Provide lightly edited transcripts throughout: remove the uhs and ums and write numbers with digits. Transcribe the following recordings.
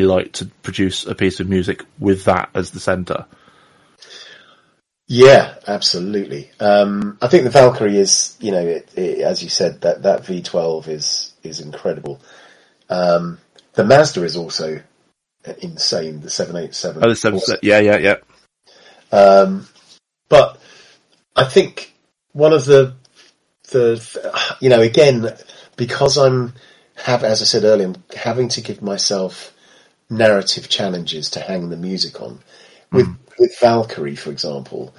like to produce a piece of music with that as the centre. Yeah, absolutely. I think the Valkyrie is, as you said, that V12 is incredible. The Mazda is also insane. The 787. Oh, the 787. Yeah. But I think one of the again, because as I said earlier, I'm having to give myself narrative challenges to hang the music on. With Valkyrie, for example,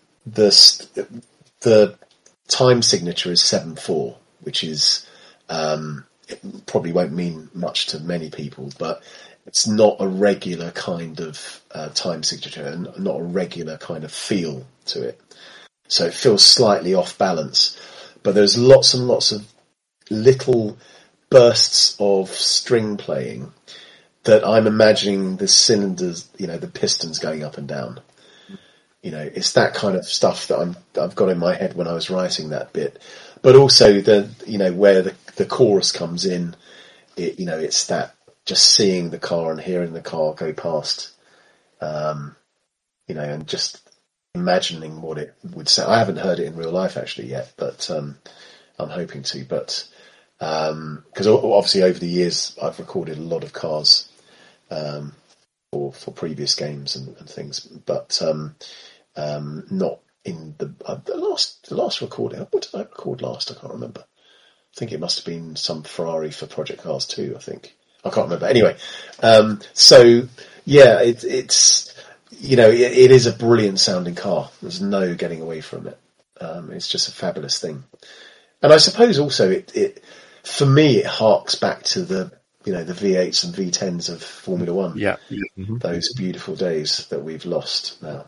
the time signature is 7/4, which is it probably won't mean much to many people, but it's not a regular kind of time signature and not a regular kind of feel to it. So it feels slightly off balance. But there's lots and lots of little bursts of string playing that I'm imagining the cylinders, the pistons going up and down. It's that kind of stuff that I've got in my head when I was writing that bit. But also where the chorus comes in, it's that just seeing the car and hearing the car go past, and just imagining what it would sound. I haven't heard it in real life actually yet, but I'm hoping to. But because obviously over the years I've recorded a lot of cars for previous games and things, but not in the last recording. What did I record last? I can't remember. I think it must have been some Ferrari for Project Cars 2, I think. I can't remember. Anyway, so yeah, it's it is a brilliant sounding car. There's no getting away from it. It's just a fabulous thing. And I suppose also it for me, it harks back to the V8s and V10s of Formula One. Yeah. Mm-hmm. Those beautiful days that we've lost now.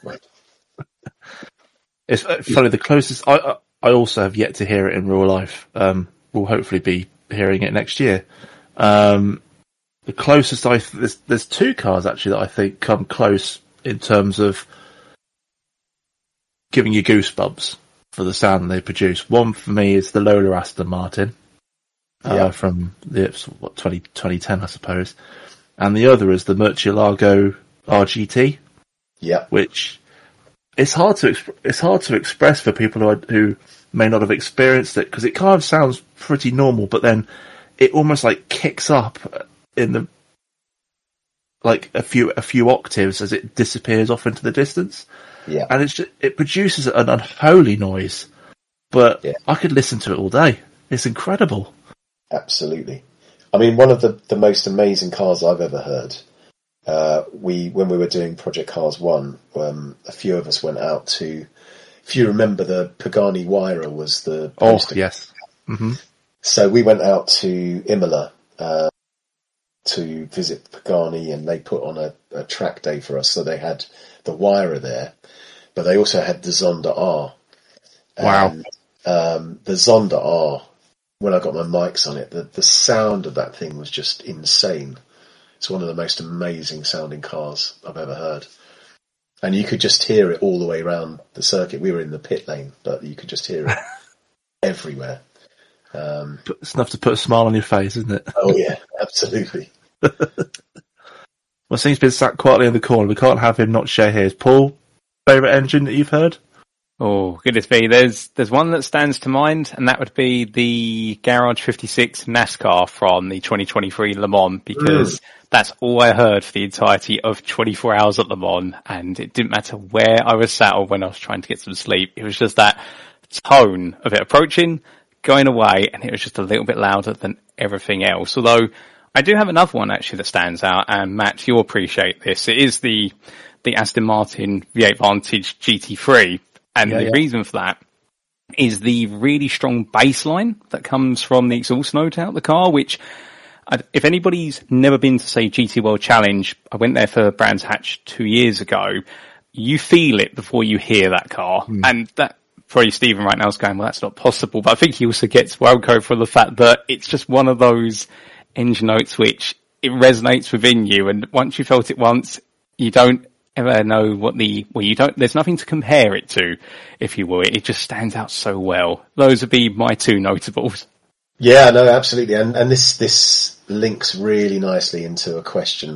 It's funny, the closest, I also have yet to hear it in real life. We'll hopefully be hearing it next year. The closest there's two cars actually that I think come close in terms of giving you goosebumps for the sound they produce. One for me is the Lola Aston Martin, from the 2010, I suppose, and the other is the Murcielago RGT. Yeah, which it's hard to express for people who may not have experienced it, because it kind of sounds pretty normal, but then it almost like kicks up in the a few octaves as it disappears off into the distance. Yeah, and it produces an unholy noise, but I could listen to it all day. It's incredible. Absolutely. I mean, one of the most amazing cars I've ever heard. When we were doing Project Cars 1, a few of us went out to, if you remember, the Pagani Huayra was the poster. Oh, yes. Mm-hmm. So we went out to Imola to visit Pagani, and they put on a track day for us. So they had the Huayra there, but they also had the Zonda R. Wow. And, the Zonda R, when I got my mics on it, the sound of that thing was just insane. It's one of the most amazing sounding cars I've ever heard. And you could just hear it all the way around the circuit. We were in the pit lane, but you could just hear it everywhere. It's enough to put a smile on your face, isn't it? Oh yeah, absolutely. Well, Sting's been sat quietly in the corner. We can't have him not share his. Paul, favourite engine that you've heard? Oh, goodness me. There's one that stands to mind, and that would be the Garage 56 NASCAR from the 2023 Le Mans, because that's all I heard for the entirety of 24 hours at Le Mans, and it didn't matter where I was sat or when I was trying to get some sleep. It was just that tone of it approaching, going away, and it was just a little bit louder than everything else. Although I do have another one actually that stands out, and Matt, you'll appreciate this. It is the Aston Martin V8 Vantage GT3. And the reason for that is the really strong bass line that comes from the exhaust note out the car, which, if anybody's never been to, say, GT World Challenge, I went there for Brands Hatch 2 years ago, you feel it before you hear that car. And that, probably Stephen right now is going, well, that's not possible. But I think he also gets well code for the fact that it's just one of those engine notes which it resonates within you. And once you felt it once, you don't ever know there's nothing to compare it to, if you will. It just stands out so well. Those would be my two notables. Yeah, no, absolutely. And this links really nicely into a question